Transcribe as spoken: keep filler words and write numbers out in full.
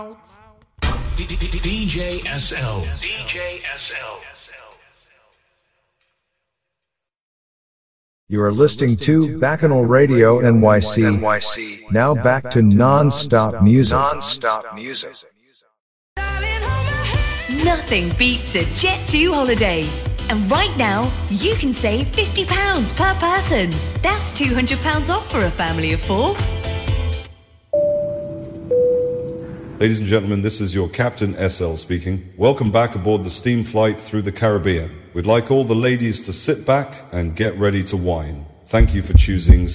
D J S L. D J S L. You are listening to Bacchanal Radio N Y C. Now back to non-stop music. Non-stop music. Nothing beats a Jet two holiday. And right now, you can save fifty pounds per person. That's two hundred pounds off for a family of four. Ladies and gentlemen, this is your Captain S L speaking. Welcome back aboard the steam flight through the Caribbean. We'd like all the ladies to sit back and get ready to wine. Thank you for choosing